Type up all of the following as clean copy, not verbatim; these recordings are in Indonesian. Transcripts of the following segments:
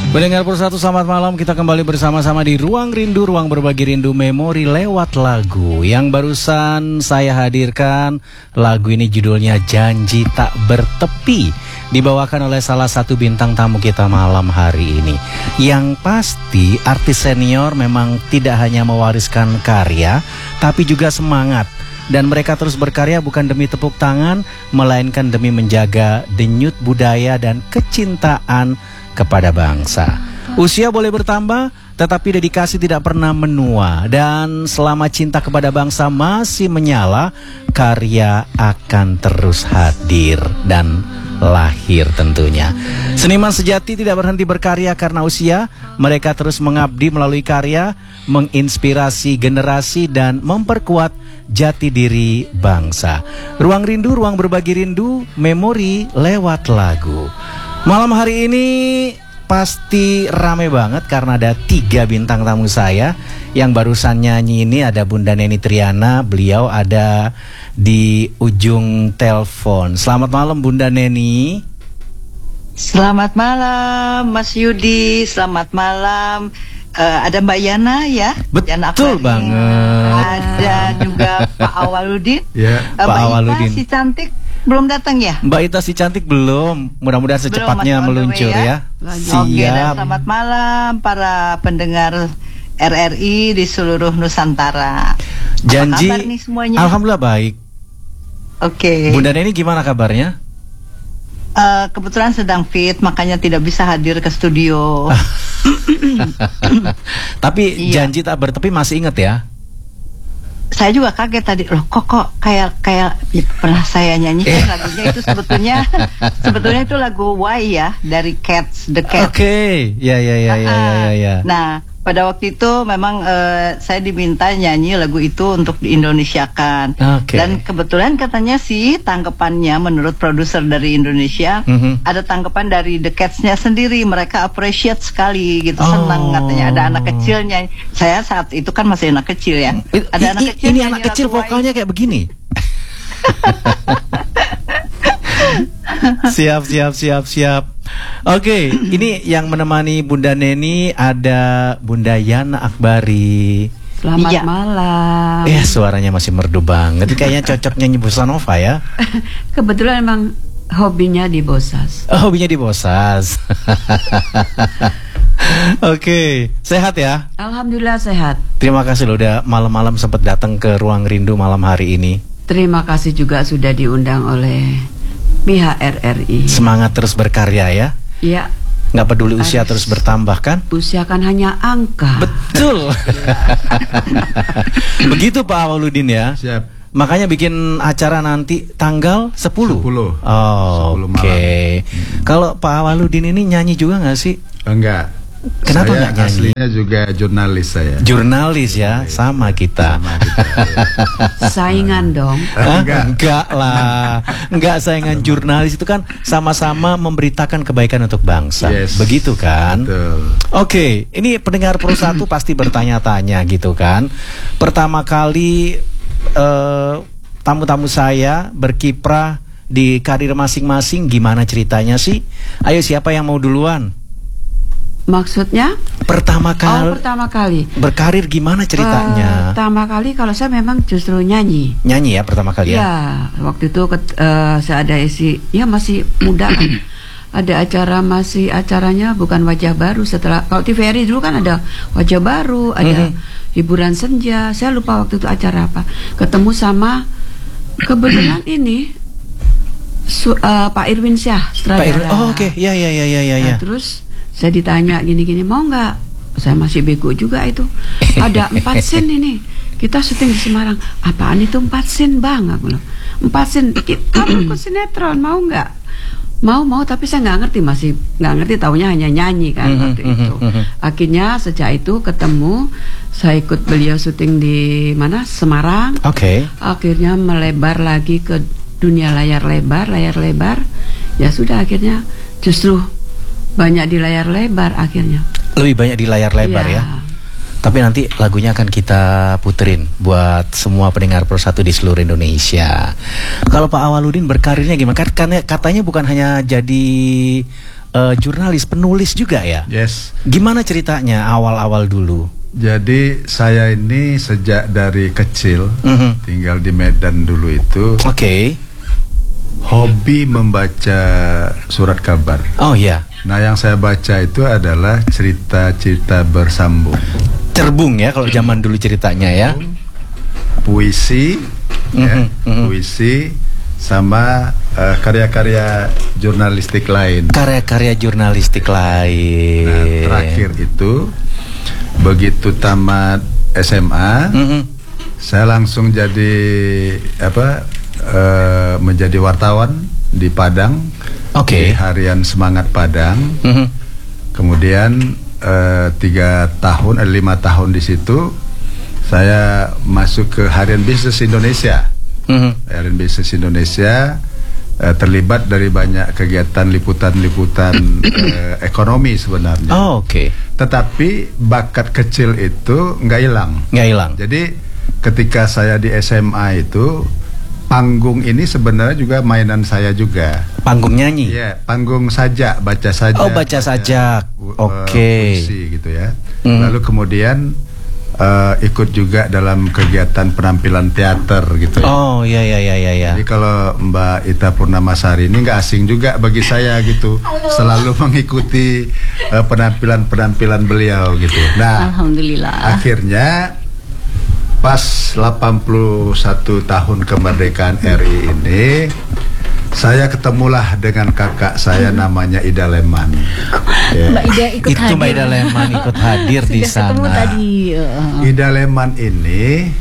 Pendengar Persatu, selamat malam. Kita kembali bersama-sama di Ruang Rindu, ruang berbagi rindu memori lewat lagu. Yang barusan saya hadirkan, lagu ini judulnya Janji Tak Bertepi, dibawakan oleh salah satu bintang tamu kita malam hari ini. Yang pasti artis senior memang tidak hanya mewariskan karya, tapi juga semangat. Dan mereka terus berkarya bukan demi tepuk tangan, melainkan demi menjaga denyut budaya dan kecintaan kepada bangsa. Usia boleh bertambah, tetapi dedikasi tidak pernah menua. Dan selama cinta kepada bangsa masih menyala, karya akan terus hadir dan lahir tentunya. Seniman sejati tidak berhenti berkarya karena usia. Mereka terus mengabdi melalui karya, menginspirasi generasi dan memperkuat jati diri bangsa. Ruang Rindu, ruang berbagi rindu, memori lewat lagu. Malam hari ini pasti rame banget karena ada 3 bintang tamu saya. Yang barusan nyanyi ini ada Bunda Neni Triana, beliau ada di ujung telepon. Selamat malam Bunda Neni. Selamat malam Mas Yudi, selamat malam. Ada Mbak Yana ya. Betul banget. Ada juga Pak Awaludin. Ya, Pak Awaludin. Si cantik belum datang ya? Mbak Ita si cantik belum. Mudah-mudahan secepatnya meluncur ya. Siap. Oke, dan selamat malam para pendengar RRI di seluruh Nusantara. Janji. Apa kabar nih semuanya? Alhamdulillah baik. Oke. Bunda Neni gimana kabarnya? Kebetulan sedang fit, makanya tidak bisa hadir ke studio. Tapi iya. Janji Tak Bertepi masih ingat ya? Saya juga kaget tadi, loh kok kayak pernah saya nyanyikan lagunya itu sebetulnya itu lagu Why ya dari The Cats. Oke, ya. Nah, pada waktu itu memang saya diminta nyanyi lagu itu untuk diindonesiakan. Dan kebetulan katanya sih tanggapannya menurut produser dari Indonesia, ada tanggapan dari The Cats-nya sendiri, mereka appreciate sekali gitu, senang katanya ada anak kecilnya. Saya saat itu kan masih anak kecil ya. Ada anak kecil. Ini anak kecil vokalnya kayak begini. Siap. Oke, ini yang menemani Bunda Neni ada Bunda Yana Akbari. Selamat malam. Suaranya masih merdu banget. Kayaknya cocok nyanyi bossa nova ya. Kebetulan emang hobinya di Bosas. Hobinya di Bosas. Oke, sehat ya? Alhamdulillah sehat. Terima kasih loh udah malam-malam sempat datang ke Ruang Rindu malam hari ini. Terima kasih juga sudah diundang oleh pihak RRI. Semangat terus berkarya ya? Iya. Nggak peduli usia terus bertambah kan? Usia kan hanya angka. Betul. Begitu Pak Awaludin ya? Siap. Makanya bikin acara nanti tanggal 10. 10. Oke. Kalau Pak Awaludin ini nyanyi juga nggak sih? Enggak. Kenapa nggak nyanyi? Aslinya juga jurnalis saya. Jurnalis ya, sama kita. Saingan dong. Enggak lah. Enggak saingan. Jurnalis itu kan sama-sama memberitakan kebaikan untuk bangsa. Begitu kan? Betul. Oke, ini pendengar Persatu pasti bertanya-tanya gitu kan. Pertama kali tamu-tamu saya berkiprah di karir masing-masing, gimana ceritanya sih? Ayo, siapa yang mau duluan? Maksudnya? Pertama kali berkarir gimana ceritanya? Pertama kali kalau saya memang justru nyanyi. Nyanyi ya pertama kali ya? Ya, waktu itu saya ada masih muda kan. Ada acaranya bukan Wajah Baru. Setelah kalau TVRI dulu kan ada Wajah Baru, ada hiburan senja. Saya lupa waktu itu acara apa. Ketemu sama kebetulan ini Pak Irwin Syah, sutradara. Oke. Ya. Nah, terus saya ditanya gini-gini, mau nggak? Saya masih bego juga itu. Ada 4 scene ini. Kita syuting di Semarang. Apaan itu 4 scene bang? Aku bilang 4 scene. Kamu ikut sinetron mau nggak? Mau tapi saya nggak ngerti, masih nggak ngerti. Taunya hanya nyanyi kan waktu itu. Akhirnya sejak itu ketemu. Saya ikut beliau syuting di mana? Semarang. Akhirnya melebar lagi ke dunia layar lebar. Ya sudah akhirnya justru banyak di layar lebar akhirnya. Lebih banyak di layar lebar ya. Tapi nanti lagunya akan kita puterin buat semua pendengar Persatu di seluruh Indonesia. Kalau Pak Awaludin berkarirnya gimana? Karena katanya bukan hanya jadi jurnalis, penulis juga ya? Yes. Gimana ceritanya awal-awal dulu? Jadi saya ini sejak dari kecil tinggal di Medan dulu itu. Oke. Hobi membaca surat kabar. Oh iya. Nah, yang saya baca itu adalah cerita-cerita bersambung. Cerbung ya kalau zaman dulu ceritanya ya. Puisi, puisi sama karya-karya jurnalistik lain. Karya-karya jurnalistik lain. Nah, terakhir itu begitu tamat SMA, saya langsung jadi menjadi wartawan di Padang. Di harian Semangat Padang. Kemudian 5 tahun di situ saya masuk ke Harian Bisnis Indonesia. Harian Bisnis Indonesia terlibat dari banyak kegiatan liputan-liputan ekonomi sebenarnya. Tetapi bakat kecil itu nggak hilang. Jadi ketika saya di SMA itu, panggung ini sebenarnya juga mainan saya juga. Panggung nyanyi? Iya, panggung sajak, baca sajak. Oh, baca sajak. Puisi gitu ya. Lalu kemudian ikut juga dalam kegiatan penampilan teater gitu ya. Oh, iya. Jadi kalau Mbak Ita Purnamasari ini nggak asing juga bagi saya gitu. Selalu mengikuti penampilan-penampilan beliau gitu. Nah, alhamdulillah. Akhirnya pas 81 tahun kemerdekaan RI ini, saya ketemulah dengan kakak saya namanya Ida Leman. Mbak Ida ikut hadir. Mbak Ida Leman ikut hadir di sana. Tadi. Ida Leman ini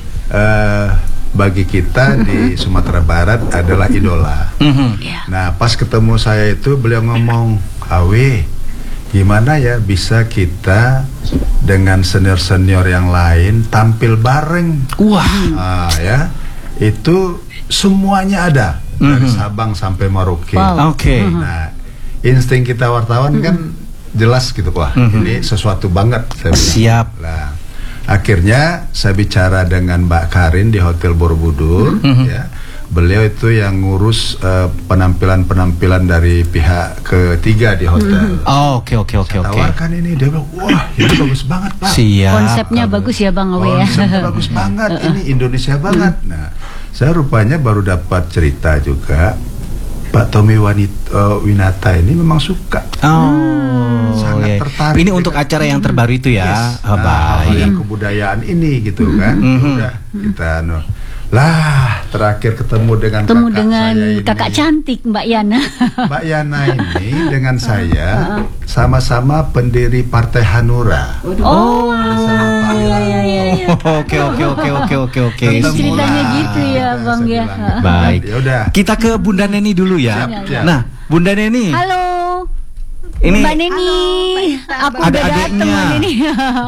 bagi kita di Sumatera Barat adalah idola. Nah, pas ketemu saya itu beliau ngomong, "Awe, gimana ya bisa kita dengan senior-senior yang lain tampil bareng?" Wah, ya itu semuanya ada dari Sabang sampai Merauke. Nah, insting kita wartawan kan jelas gitu, wah ini sesuatu banget. Saya bilang. Siap. Nah, akhirnya saya bicara dengan Mbak Karin di Hotel Borobudur, ya. Beliau itu yang ngurus penampilan-penampilan dari pihak ketiga di hotel. Oke. Tawarkan ini, dia bilang, wah ini bagus banget Pak. Siap. Konsepnya bagus ya Bang Awe ya. Konsepnya bagus banget, ini Indonesia banget. Nah, saya rupanya baru dapat cerita juga, Pak Tommy Winata ini memang suka. Sangat tertarik. Ini untuk acara yang terbaru itu ya. Baik. Yang kebudayaan ini gitu kan. Udah kita lah terakhir ketemu dengan kakak cantik Mbak Yana. Mbak Yana ini dengan saya sama-sama pendiri Partai Hanura. Oke. Ceritanya gitu ya Bang ya. Baik. Yaudah. Kita ke Bunda Neni dulu ya. Siap. Nah, Bunda Neni. Halo. Ini Mbak Neni. Aku udah datang Mbak Neni.